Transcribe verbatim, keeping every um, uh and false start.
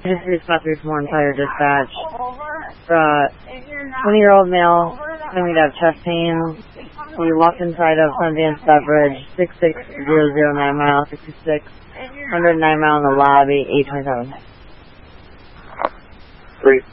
Just response three four one Fire Dispatch. Uh, twenty-year-old male, claiming to have chest pain. We walked inside of Sundance Beverage, six six zero zero nine mile, sixty-six one oh nine mile in the lobby, eight twenty-seven. Three